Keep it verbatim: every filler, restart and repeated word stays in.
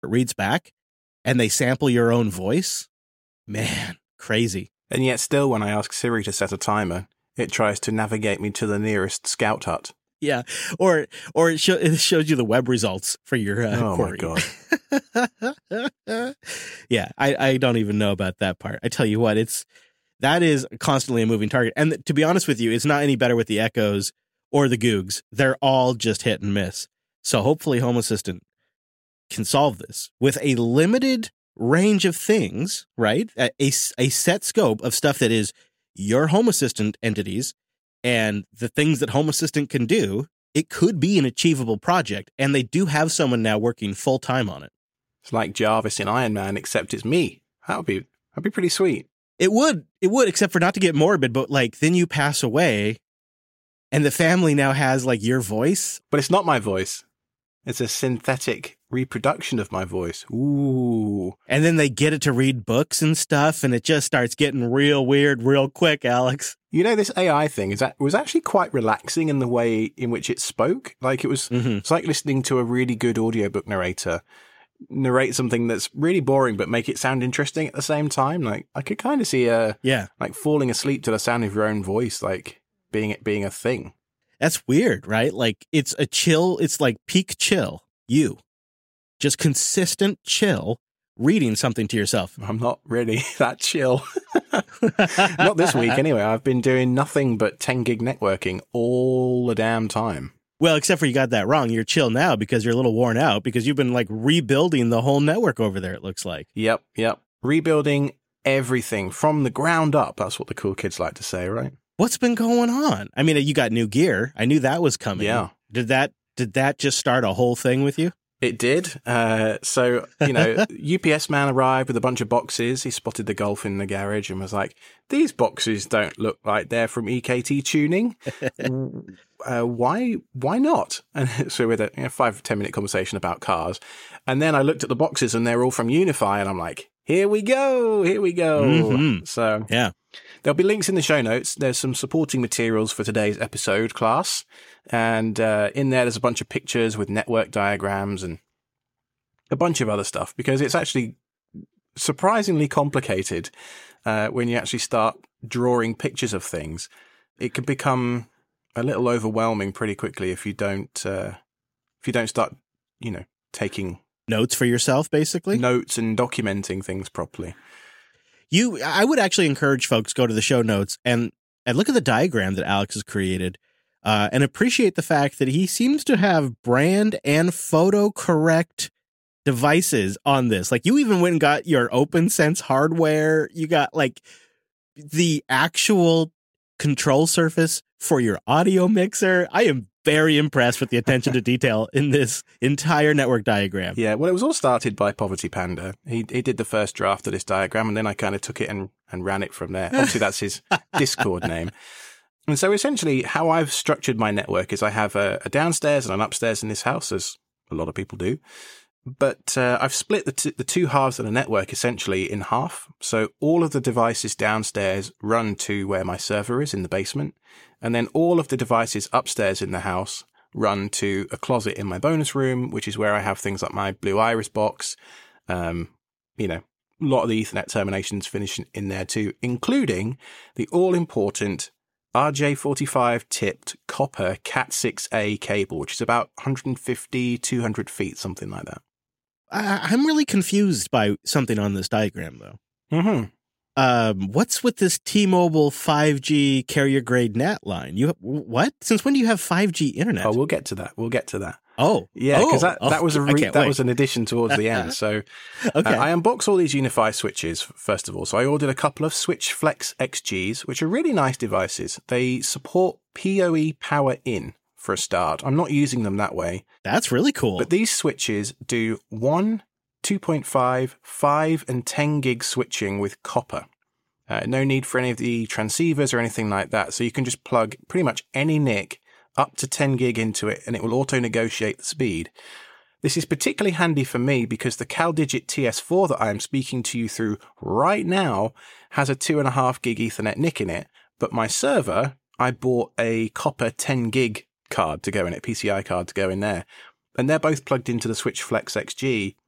reads back and they sample your own voice. Man, crazy. And yet still, when I ask Siri to set a timer, it tries to navigate me to the nearest scout hut. Yeah, or or it, show, it shows you the web results for your uh, oh query. my God. yeah, I, I don't even know about that part. I tell you what, it's that is constantly a moving target. And th- to be honest with you, it's not any better with the Echoes or the Googs. They're all just hit and miss. So hopefully Home Assistant can solve this with a limited range of things, right? A, a, a set scope of stuff that is your Home Assistant entities and the things that Home Assistant can do. It could be an achievable project, and they do have someone now working full time on it. It's like Jarvis in Iron Man, except it's me. That would be that'd be pretty sweet. It would, it would, except for not to get morbid, but like then you pass away, and the family now has like your voice. But it's not my voice. It's a synthetic reproduction of my voice. Ooh. And then they get it to read books and stuff, and it just starts getting real weird real quick, Alex. You know, this A I thing is that was actually quite relaxing in the way in which it spoke. Like it was, mm-hmm. It's like listening to a really good audiobook narrator narrate something that's really boring, but make it sound interesting at the same time. Like I could kind of see a, yeah, like falling asleep to the sound of your own voice, like being it being a thing. That's weird, right? Like it's a chill. It's like peak chill. You just consistent chill reading something to yourself. I'm not really that chill. Not this week anyway. I've been doing nothing but ten gig networking all the damn time. Well, except for you got that wrong. You're chill now because you're a little worn out because you've been like rebuilding the whole network over there, it looks like. Yep, yep. Rebuilding everything from the ground up. That's what the cool kids like to say, right? What's been going on? I mean, you got new gear. I knew that was coming. Yeah. Did that did that just start a whole thing with you? It did. Uh, so, you know, U P S man arrived with a bunch of boxes. He spotted the Golf in the garage and was like, these boxes don't look like they're from E K T tuning. uh, why why not? And so we had a you know, five, ten minute conversation about cars. And then I looked at the boxes and they're all from Unify. And I'm like, here we go. Here we go. Mm-hmm. So yeah. There'll be links in the show notes. There's some supporting materials for today's episode, class. And uh, in there, there's a bunch of pictures with network diagrams and a bunch of other stuff, because it's actually surprisingly complicated uh, when you actually start drawing pictures of things. It can become a little overwhelming pretty quickly if you don't uh, if you don't start, you know, taking notes for yourself, basically. Notes and documenting things properly. You, I would actually encourage folks go to the show notes and, and look at the diagram that Alex has created uh, and appreciate the fact that he seems to have brand and photo correct devices on this. Like you even went and got your OpenSense hardware. You got like the actual control surface for your audio mixer. I am very impressed with the attention to detail in this entire network diagram. Yeah, well, it was all started by Poverty Panda. He he did the first draft of this diagram, and then I kind of took it and, and ran it from there. Obviously, that's his Discord name. And so essentially, how I've structured my network is I have a, a downstairs and an upstairs in this house, as a lot of people do. But uh, I've split the, t- the two halves of the network essentially in half. So all of the devices downstairs run to where my server is in the basement. And then all of the devices upstairs in the house run to a closet in my bonus room, which is where I have things like my Blue Iris box. Um, you know, a lot of the Ethernet terminations finish in there too, including the all-important R J forty-five tipped copper cat six A cable, which is about one fifty, two hundred feet, something like that. I, I'm really confused by something on this diagram, though. Mm-hmm. Um, what's with this T-Mobile five G carrier grade NAT line? You what? Since when do you have five G internet? Oh, we'll get to that. We'll get to that. Oh, yeah, because oh, that, that oh, was a re- that wait. was an addition towards the end. So, okay. uh, I unboxed all these Unify switches first of all. So I ordered a couple of Switch Flex X Gs, which are really nice devices. They support P O E power in for a start. I'm not using them that way. That's really cool. But these switches do one, two point five, five, and ten gig switching with copper. Uh, no need for any of the transceivers or anything like that. So you can just plug pretty much any N I C up to ten gig into it, and it will auto-negotiate the speed. This is particularly handy for me because the CalDigit T S four that I am speaking to you through right now has a two point five gig Ethernet N I C in it, but my server, I bought a copper ten gig card to go in it, P C I card to go in there. And they're both plugged into the Switch Flex X G,